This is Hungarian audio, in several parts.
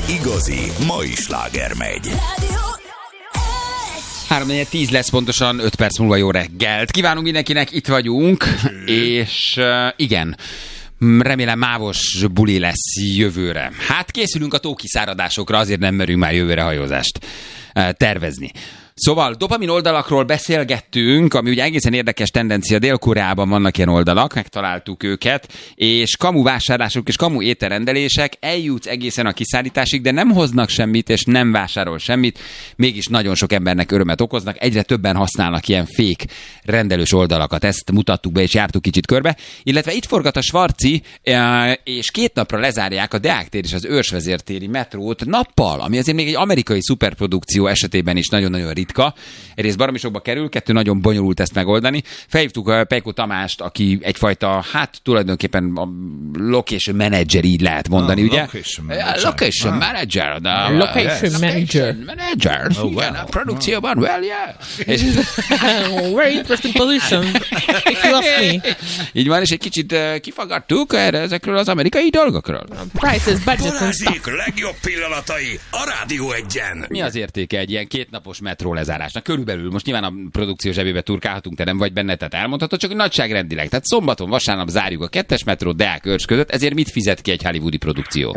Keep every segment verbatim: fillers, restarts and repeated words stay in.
igazi mai sláger megy. három négy tíz lesz pontosan, öt perc múlva jó reggelt. Kívánunk mindenkinek, itt vagyunk, és uh, igen, remélem mávos buli lesz jövőre. Hát készülünk a tókiszáradásokra, azért nem merünk már jövőre hajózást uh, tervezni. Szóval dopamin oldalakról beszélgettünk, ami ugye egészen érdekes tendencia, Dél-Koreában vannak ilyen oldalak, megtaláltuk őket, és kamu vásárlások és kamu ételrendelések, eljutsz egészen a kiszállításig, de nem hoznak semmit, és nem vásárol semmit, mégis nagyon sok embernek örömet okoznak, egyre többen használnak ilyen fake rendelős oldalakat, ezt mutattuk be, és jártuk kicsit körbe, illetve itt forgat a Svarci, és két napra lezárják a Deák tér és az Őrsvezértéri metrót nappal, ami azért még egy amerikai szuperprodukció esetében is nagyon-nagyon ritka. Egyrészt baromi sokba kerül, kettő nagyon bonyolult ezt megoldani. Felhívtuk a Pejko Tamást, aki egyfajta, hát tulajdonképpen a location manager, így lehet mondani, ah, ugye? Location manager. Location manager. The, location uh, manager. manager. Oh, wow. Igen, a produkcióban, well, yeah. És, very interesting position, if you ask me. Így van, és egy kicsit uh, kifagadtuk erre ezekről az amerikai dolgokról. Prices, budgets and stuff. legjobb pillanatai a Rádió egyen. Mi az értéke egy ilyen kétnapos metró lezárásnak? Körülbelül, most nyilván a produkció zsebébe turkálhatunk, te nem vagy benne, tehát elmondhatod, csak nagyságrendileg. Tehát szombaton, vasárnap zárjuk a kettes metró Deák Őrs között, ezért mit fizet ki egy hollywoodi produkció?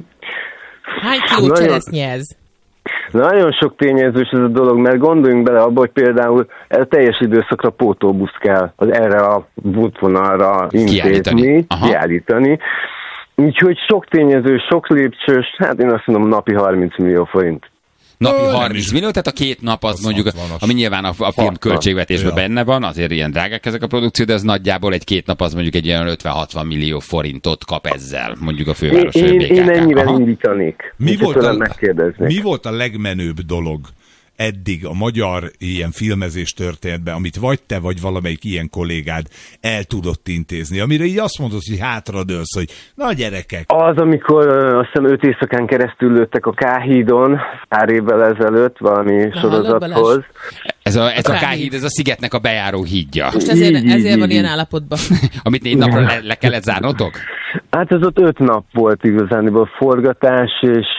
Hány kiló cseresznye ez? Nagyon sok tényezős ez a dolog, mert gondoljunk bele abba, hogy például teljes időszakra pótóbusz kell az erre a útvonalra intézni, kiállítani. Úgyhogy sok tényező, sok lépcsős, hát én azt mondom napi harminc millió forint. Napi harminc millió, tehát a két nap az, az mondjuk, ami nyilván a, a film költségvetésben ja. benne van, azért ilyen drágák ezek a produkció, de az nagyjából egy két nap az mondjuk egy ilyen ötven-hatvan millió forintot kap ezzel, mondjuk a főváros. Én, én, én ennyivel indítanék. Mi volt, a, mi volt a legmenőbb dolog eddig a magyar ilyen filmezés történetben, amit vagy te, vagy valamelyik ilyen kollégád el tudott intézni, amire így azt mondod, hogy hátradőlsz, hogy na gyerekek. Az, amikor uh, azt hiszem öt éjszakán keresztül lőttek a K-hídon pár évvel ezelőtt valami de sorozathoz. Ez a, ez a K-híd, ez a szigetnek a bejáró hídja. Most ezért, így, ezért így, van így. Ilyen állapotban. Amit négy napra le, le kellett zárnotok? Hát ez ott öt nap volt igazániból forgatás, és,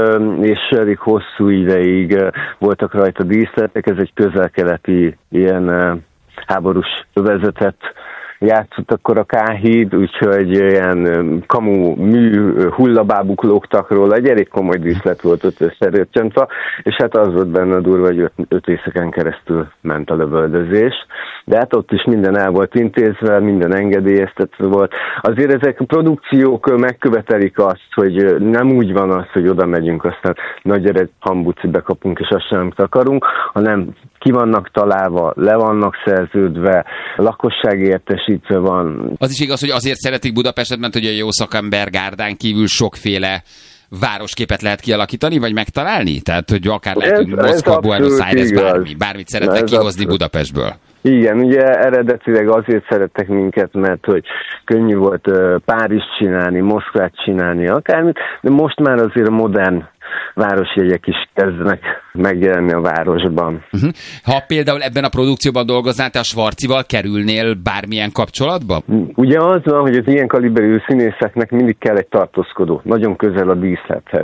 és elég hosszú ideig voltak rajta díszletek. Ez egy közel-keleti ilyen háborús övezetet játszott akkor a K-híd, úgyhogy ilyen kamu mű hullabábuk lógtak róla, egy elég komoly díszlet volt ott összerőcsöntve, és hát az volt benne a durva, hogy öt, öt éjszakán keresztül ment a lövöldözés. De hát ott is minden el volt intézve, minden engedélyeztetve volt. Azért ezek a produkciók megkövetelik azt, hogy nem úgy van az, hogy oda megyünk, aztán nagy ered hambuci bekapunk, és azt sem akarunk, hanem ki vannak találva, le vannak szerződve, lakosság értesítve van. Az is igaz, hogy azért szeretik Budapestet, mert hogy a jó szakember gárdán kívül sokféle városképet lehet kialakítani, vagy megtalálni? Tehát, hogy akár lehetünk Moszkva, Buenos Aires, bármi, bármit szeretnek kihozni abszolút Budapestből. Igen, ugye eredetileg azért szerettek minket, mert hogy könnyű volt uh, Párizs csinálni, Moszkvát csinálni, akármit, de most már azért a modern városjegyek is kezdenek megjelenni a városban. Uh-huh. Ha például ebben a produkcióban dolgoznál, te a Svarcival kerülnél bármilyen kapcsolatba? Ugye az van, hogy az ilyen kaliberű színészeknek mindig kell egy tartózkodó, nagyon közel a díszlethez.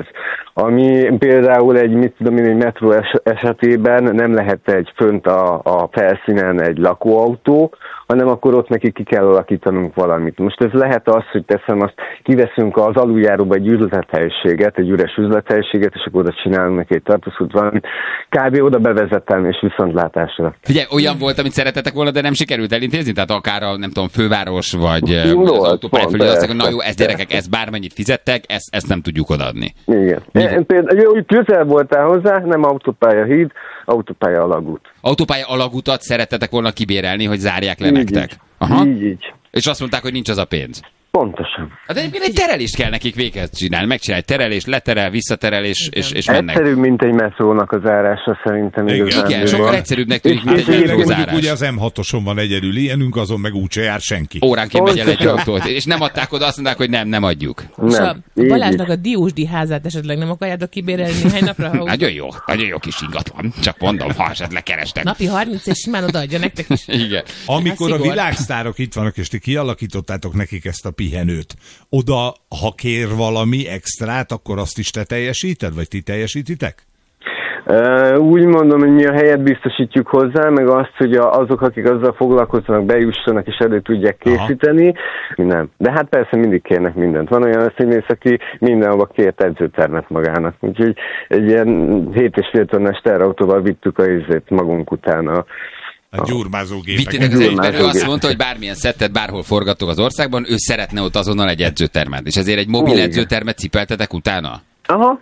Ami például egy, mit tudom én, egy metró es- esetében nem lehet egy fönt a, a felszínen egy lakóautó, hanem akkor ott neki ki kell alakítanunk valamit. Most ez lehet az, hogy teszem azt, kiveszünk az aluljáróba egy üzlethelyiséget, egy üres üzlethelyiséget, és akkor oda csinálunk neki egy tartózkodót valamit. Kb. Oda bevezetem, és viszontlátásra. Figyelj, olyan volt, amit szeretetek volna, de nem sikerült elintézni? Tehát akár a, nem tudom, főváros, vagy no, az autópálya fölé, azt mondják, na jó, ez gyerekek, ezt bármennyit fizettek, ezt, ezt nem tudjuk odaadni. Igen. Én, például, jó, közel voltál hozzá, nem autópálya híd, autópálya alagút. Autópálya alagutat szerettetek volna kibérelni, hogy zárják le így nektek? Így. Aha. Így, így. És azt mondták, hogy nincs az a pénz. Pontosan. Hát egyébként egy terelést kell nekik véghez csinálni. Megcsinálj terelés, leterel, visszaterelés, és, és mennek. Egyszerűbb, mint egy metrónak az zárása szerintem. Igen, igen, sokkal egyszerűbbnek tűnik, mint egy metró zárás. Ugye az em hatoson van egyedül ilyenünk, azon meg úgyse jár senki. Óránként megy el egy autót, és nem adták oda, azt mondták, hogy nem, nem adjuk. Nem. És a Balázsnak a Diósdi házát esetleg nem akarjátok kibérelni néhány napra? Ha nagyon jó, nagyon jó kis ingatlan. Csak mondom, ha esetleg kerestek. Napi harminc és simán odaadja nektek is. Igen. Amikor a világsztárok itt vannak, és ti kialakítottátok nekik ezt a pihenőt. Oda, ha kér valami extrát, akkor azt is te teljesíted, vagy ti teljesítitek? Uh, úgy mondom, hogy mi a helyet biztosítjuk hozzá, meg azt, hogy azok, akik azzal foglalkoznak, bejussanak és elő tudják készíteni. Aha. Nem. De hát persze mindig kérnek mindent. Van olyan színész, aki mindenhova kért edzőtermet magának. Úgyhogy egy ilyen hét és fél tonnás terautóval vittük a izét magunk utána. A gyurmázógépek. Vittétek az egyben, ő azt mondta, hogy bármilyen szettet bárhol forgattok az országban, ő szeretne ott azonnal egy edzőtermet. És ezért egy mobil edzőtermet cipeltetek utána? Aha.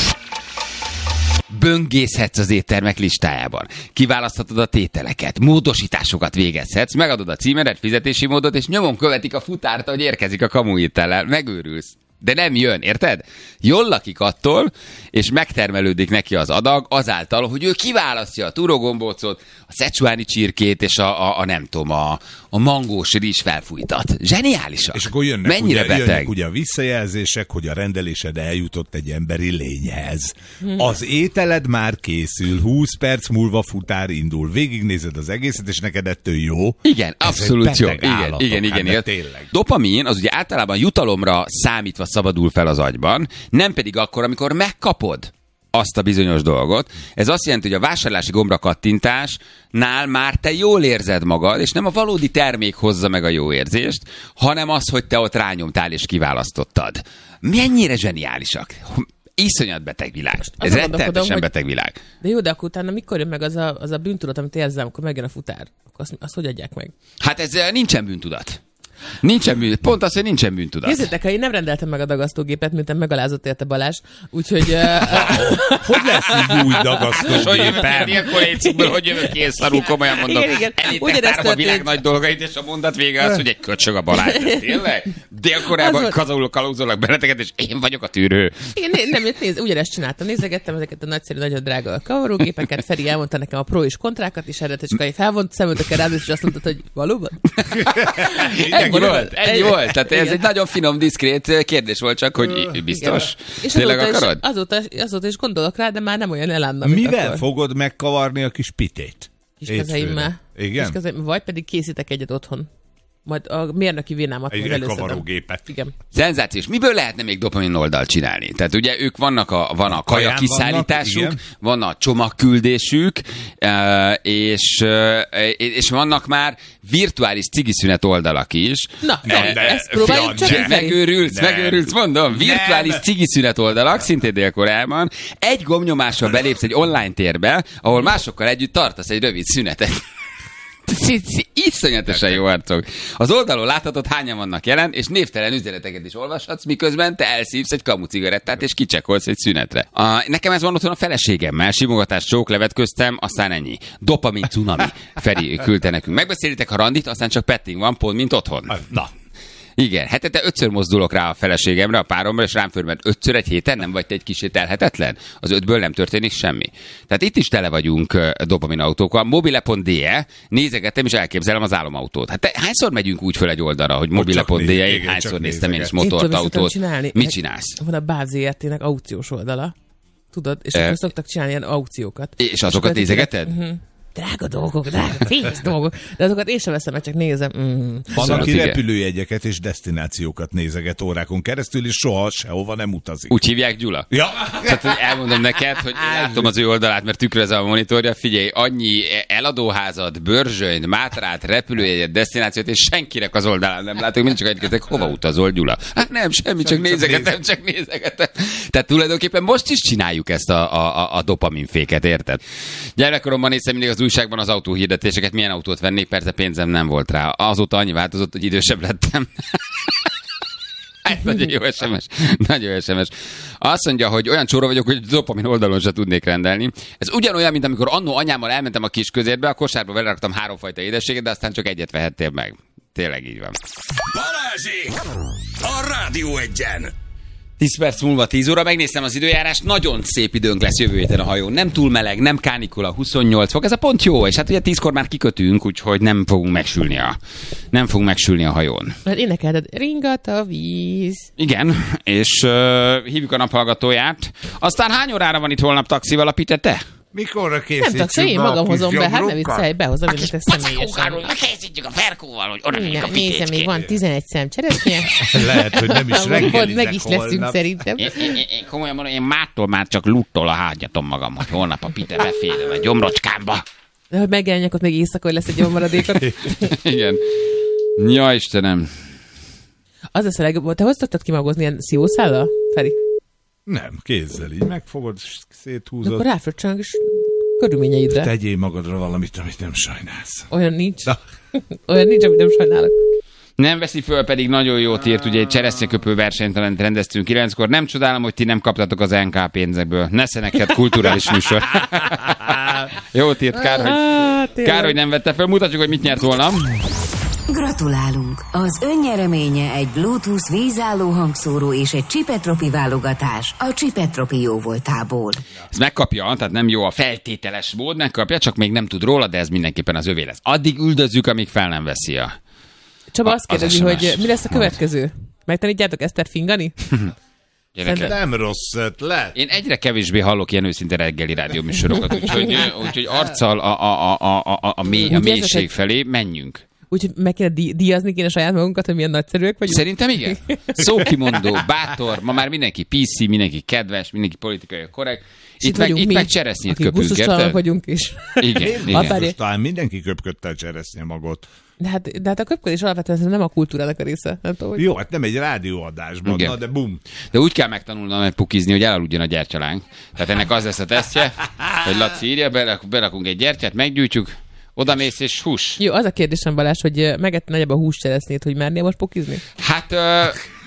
Böngészhetsz az éttermek listájában. Kiválaszthatod a tételeket, módosításokat végezhetsz, megadod a címedet, fizetési módot, és nyomon követik a futárt, hogy érkezik a kamuétellel. Megőrülsz. De nem jön, érted? Jól lakik attól, és megtermelődik neki az adag azáltal, hogy ő kiválasztja a turogombócot, a szecsuáni csirkét, és a, a, a nem tudom, a, a mangós rizs felfújtat. Zseniálisak. És akkor jönnek, mennyire ugye, beteg? Jönnek ugye a visszajelzések, hogy a rendelésed eljutott egy emberi lényhez. Hmm. Az ételed már készül, húsz perc múlva futár indul. Végignézed az egészet, és neked ettől jó. Igen, ez abszolút jó. Igen, állatok, igen, igen, hát, igen. Dopamin az ugye általában jutalomra számítva szabadul fel az agyban, nem pedig akkor, amikor megkapod azt a bizonyos dolgot. Ez azt jelenti, hogy a vásárlási gombra kattintásnál már te jól érzed magad, és nem a valódi termék hozza meg a jó érzést, hanem az, hogy te ott rányomtál és kiválasztottad. Mennyire zseniálisak. Iszonyat beteg világ. Ez rettenetesen hogy... beteg világ. De jó, de akkor utána mikor jön meg az a, az a bűntudat, amit érzem, akkor megjön a futár? Akkor azt, azt hogy adják meg? Hát ez nincsen bűntudat. Nincsen bűn, pont az, hogy nincsen bűntudat. Nézzétek, ha én nem rendeltem meg a dagasztógépet, miután megalázott érte Balázs, úgyhogy... Hogy lesz így új dagasztógépet? Ilyenkor egy cikkből, hogy jövök ki, és szarul komolyan mondom. Elittek tárom a világ nagy dolgait, és a mondat vége az, hogy egy köcsög a Balázs. Tényleg? Délkorában kazolok, kalózolok benneteket, és én vagyok a tűrő. Igen, nem, nézd, ugyanezt csináltam. Nézegettem ezeket a nagyszerű, nagyon drága kavarógépeket. Feri elmondta nekem a pro és kontrákat, és erre csak felvont szemültek rá, és azt mondtad, hogy valóban? Ennyi volt, ennyi volt. Tehát ez egy nagyon finom, diszkrét kérdés volt, csak hogy biztos. És tényleg azóta akarod? Is, azóta, azóta is gondolok rá, de már nem olyan elánnal, mivel akkor. fogod megkavarni a kis pitét? Kiskezeimmel. Igen? Kiskezeim, vagy pedig készítek egyet otthon. Majd a mérnöki vénámat egy, egy kavarógépet. Igen. Szenzációs. Miből lehetne még dopamin oldalt csinálni? Tehát ugye ők vannak a, van a kaja kiszállításuk, vannak, van a csomagküldésük, és, és vannak már virtuális cigiszünet oldalak is. Na, de, de ezt próbáljuk csak. Megőrülsz, megőrülsz, mondom. Virtuális cigiszünet oldalak, szintén Dél-Koreában. Egy gombnyomással belépsz egy online térbe, ahol másokkal együtt tartasz egy rövid szünetet. Iszonyatosan jó arcok. Az oldalon láthatod, hányan vannak jelen, és névtelen üzeneteket is olvashatsz, miközben te elszívsz egy kamu cigarettát, és kicsekolsz egy szünetre. A, nekem ez van otthon a feleségemmel, simogatás, csóklevet köztem, aztán ennyi. Dopamin cunami. Feri küldte nekünk. Megbeszélitek a randit, aztán csak petting van, pont mint otthon. Na. Igen, hetente ötször mozdulok rá a feleségemre, a páromra, és rám förmet ötször egy héten, nem vagy te egy kicsit elhetetlen? Az ötből nem történik semmi. Tehát itt is tele vagyunk dopaminautókkal. Mobile.de, nézegettem és elképzelem az álomautót. Hát te, hányszor megyünk úgy föl egy oldalra, hogy mobile.de, én hányszor néztem én is motort, autót. Mit csinálsz? Van a Báz zé er té-nek aukciós oldala. Tudod? És e... akkor szoktak csinálni ilyen aukciókat. És azokat nézegeted? Uh-huh. Drága dolgok, drága pénz dolgok, de azokat én sem veszem, mert csak nézem. Mm. Van, aki repülőjegyeket és desztinációkat nézeget órákon keresztül, és soha sehova nem utazik. Úgy hívják, Gyula? Ja. Tehát, hogy elmondom neked, hogy én látom az ő oldalát, mert tükröz a monitorja, figyelj, annyi eladóházat, bőrzsönyt, mátrát, repülőjegyet, desztinációt, és senkinek az oldalán nem látok, mind csak egyébként, hova utazol, Gyula? Hát nem, semmi, csak nézegetem, csak nézegetem. Tehát tulajdonképpen most is csináljuk ezt a, a, a dopaminféket, érted? Gyerekkoromban néztem mindig az újságban az autóhirdetéseket, milyen autót vennék, persze pénzem nem volt rá. Azóta annyi változott, hogy idősebb lettem. Nagyon jó es em es. Nagyon es em es. Azt mondja, hogy olyan csóra vagyok, hogy dopamin oldalon se tudnék rendelni. Ez ugyanolyan, mint amikor annó anyámmal elmentem a kis közérbe, a kosárba beleraktam háromfajta édességet, de aztán csak egyet vehettél meg. Tényleg így van. Balázsék! A Rádió Egyen! tíz perc múlva tíz óra, megnéztem az időjárást, nagyon szép időnk lesz jövő héten a hajón. Nem túl meleg, nem kánikula, huszonnyolc fok, ez a pont jó, és hát ugye tízkor már kikötünk, úgyhogy nem fogunk megsülni a, nem fogunk megsülni a hajón. Mert énekelted, ringat a víz. Igen, és uh, hívjuk a naphallgatóját. Aztán hány órára van itt holnap taxival a Pite, te? Mikorra készítsük? Nem tudom, én magam hozom be, hát ne viccelj, behozom A kis önöket pacakókáról, személyesen. meg készítjük a Ferkóval, hogy oda megyünk a Nézem, még pitécskét. van tizenegy szem cseresznye. Lehet, hogy nem is Pont reggelizek meg is leszünk holnap. szerintem. Én, én, én, én komolyan mondom, én mától már csak luttól a hágyatom magam, hogy holnap a pite beférjen a gyomrocskámba. De hogy megjelenjek ott még éjszaka, hogy lesz egy olyan maradékot. Igen. Ja, Istenem. Az lesz a legjobb. Te hogy szoktad kimagozni ilyen sziószállal, Feri? Nem, kézzel így megfogod, és De széthúzod. akkor ráfröccsenek is körülményeidre. Tegyél magadra valamit, amit nem sajnálsz. Olyan nincs. Na. Olyan nincs, amit nem sajnálok. Nem veszi föl, pedig nagyon jót írt, ugye egy cseresznyeköpő versenytalent rendeztünk kilenckor. Nem csodálom, hogy ti nem kaptatok az en ká pénzekből. Nesze neked kulturális műsor. Jót írt, kár, hogy, kár, hogy nem vette föl. Mutatjuk, hogy mit nyert volna. Gratulálunk! Az önnyereménye egy Bluetooth vízálló hangszóró és egy Csipetropi válogatás a Csipetropi jóvoltából. Ez megkapja, tehát nem jó a feltételes mód, megkapja, csak még nem tud róla, de ez mindenképpen az övé lesz. Addig üldözzük, amíg fel nem veszi a... Csaba A- azt az kérdezi, es em es. hogy mi lesz a következő? Megtanítjátok Eszter fingani? Gyerekek. Nem rossz ötlet. Én egyre kevésbé hallok ilyen őszinte reggeli rádióműsorokat, úgyhogy, úgyhogy arccal a, a, a, a, a, a, mély, a Úgy érzed, mélység hogy- felé menjünk. Úgyhogy meg kéne di- díjazni kéne saját magunkat, hogy milyen nagyszerűek vagyunk. Szerintem igen. Szókimondó, bátor, ma már mindenki pé cé, mindenki kedves, mindenki politikai korrekt. És Itt meg, vagyunk itt mi, meg cseresznyét akik köpünk, gusztustalanok érted? vagyunk is. Igen, igen. Apári- Most talán mindenki köpködtel cseresznye magot. De hát, de hát a köpködés alapvetően ez nem a kultúrának a része. Nem tudom, hogy... Jó, hát nem egy rádióadásban, Igen. na de bum. De úgy kell megtanulnom meg pukizni, hogy elaludjon a gyertyalánk. Tehát ennek az lesz a tesztje, hogy Laci írja, berak, berakunk egy gyertyát, meggyújtjuk, odamész és hús. Jó, az a kérdésem, Balázs, hogy megett nagyobb a húscseresznyét, hogy mernél most pukizni? Hát... Ö,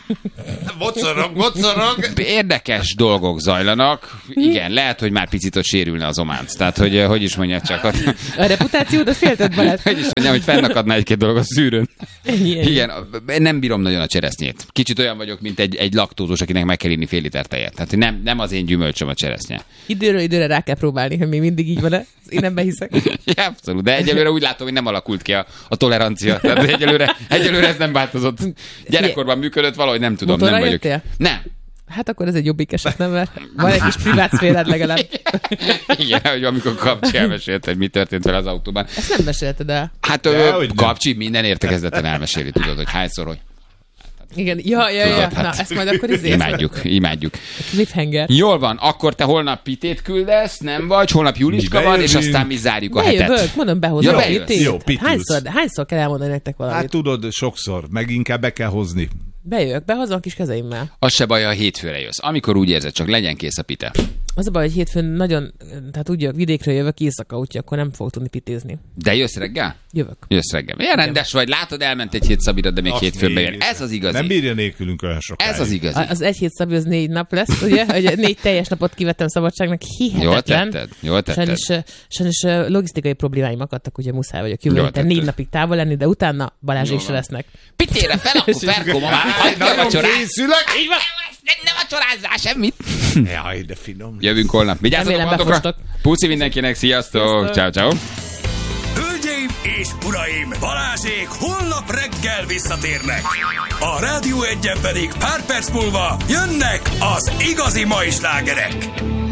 Mocorog, mocorog. Érdekes dolgok zajlanak. Igen, lehet, hogy már picit ott sérülne az ománc. Tehát, hogy eh, hogy is mondja csak, ott, A reputációdat félted, Balázs? hogy is mondjam, hogy fennakadna egy-két dolog a szűrőn. Ennyi, ennyi. Igen, nem bírom nagyon a cseresznyét. Kicsit olyan vagyok, mint egy, egy laktózós, akinek meg kell inni fél liter tejet. Tehát nem, nem az én gyümölcsöm a cseresznye. Időről időre rá kell próbálni, hogy még mindig így van-e. Én nem behiszek. Ja, abszolút. De egyelőre úgy látom, hogy nem alakult ki a, a tolerancia. Tehát egyelőre, egyelőre ez nem változott. Gyerekkorban működött, valahogy nem tudom, Motorral nem vagyok. jöttél? Nem. Hát akkor ez egy jobbik eset, nem? Mert van egy kis privát szférád legalább. Igen, hogy amikor Kapcsi elmesélte, hogy mi történt vele az autóban. Ezt nem mesélted el. Hát De, ö, hogy nem. Kapcsi minden értekezleten elmeséli, tudod, hogy hányszor, hogy Igen, ja, ja, ja. Tudod, Na, hát ezt majd akkor izé. imádjuk, imádjuk. Cliffhanger. Jól van, akkor te holnap pitét küldesz, nem vagy, holnap Juliska Mi van, és bejövünk. aztán mi zárjuk a hetet. Bejövök, mondom, behozom Ja, a bejössz. pitét. Jó, pitülsz. hányszor, hányszor kell elmondani nektek valamit? Hát tudod, sokszor, meg inkább be kell hozni. Bejövök, behozom a kis kezeimmel. Az se baj, ha hétfőre jössz. Amikor úgy érzed, csak legyen kész a pite. Az a baj, hogy hétfőn nagyon, tehát úgy jövök, vidékről jövök éjszaka, úgyhogy akkor nem fogok tudni pitézni. De jössz reggel? Jövök. Jössz reggel. Milyen rendes vagy, látod, elment egy hét Szabira, de még Azt hétfőn bejön. mégis. Ez az igazi. Nem bírja nélkülünk olyan sokáig. Ez az igazi. Az egy hét szabi, az négy nap lesz, ugye? Hogy négy teljes napot kivettem szabadságnak, hihetetlen. Jól tetted, jól tetted. Sajnos, sajnos logisztikai problémáim akadtak, ugye muszáj vagyok jövő Jól héten tetted. négy napig távol lenni, de utána Balázsék Jól se van. lesznek. Pitére fel, akkor Ferkó, ma már hagyd ki a Nagyon vacsorát. készülök. Így van, nem, nem vacsorázzál semmit. Jaj, de finom. Jövünk holnap. Vigyázzatok Remélem magatokra. befostok. Puszi mindenkinek, sziasztok. Sziasztok. Ciao, ciao. Hölgyeim és uraim, Balázsék holnap reggel visszatérnek. A Rádió Egyen pedig pár perc múlva jönnek az igazi mai slágerek.